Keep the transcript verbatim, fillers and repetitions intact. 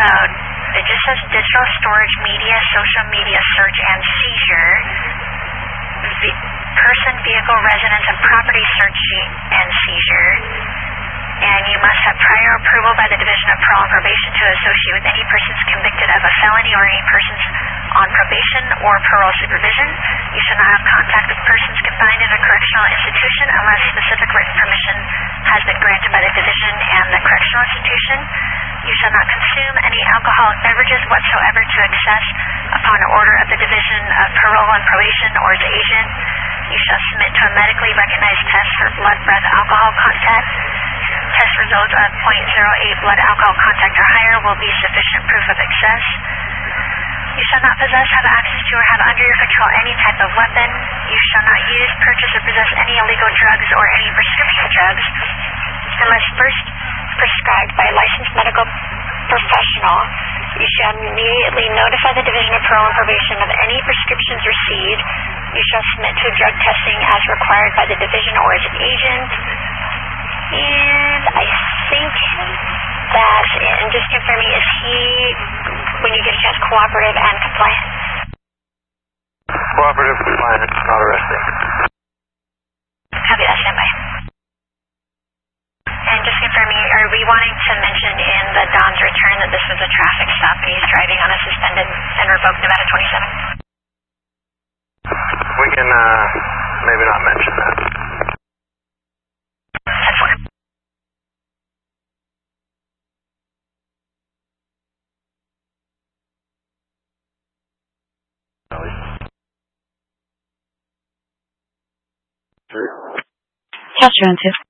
about, it just says digital storage media, social media search and seizure, v- person, vehicle, residence, and property search and seizure. And you must have prior approval by the Division of Parole and Probation to associate with any persons convicted of a felony or any persons on probation or parole supervision. You should not have contact with persons confined in a correctional institution unless specific written permission has been granted by the Division and the correctional institution. You shall not consume any alcoholic beverages whatsoever to excess upon order of the Division of Parole and Probation or its agent. You shall submit to a medically recognized test for blood breath alcohol contact. Test results of zero point zero eight blood alcohol contact or higher will be sufficient proof of excess. You shall not possess, have access to, or have under your control any type of weapon. You shall not use, purchase, or possess any illegal drugs or any prescription drugs unless first prescribed by a licensed medical professional. You shall immediately notify the Division of Parole and Probation of any prescriptions received. You shall submit to drug testing as required by the Division or its agent. And I think that, and just confirming, is he, when you get a chance, cooperative and compliant? Cooperative, compliant, not arresting. Copy that, standby. And just confirming, are we wanting to mention in the Don's return that this was a traffic stop and he's driving on a suspended and revoked Nevada twenty-seven? We can uh, maybe not mention that. ten four. Castro on two.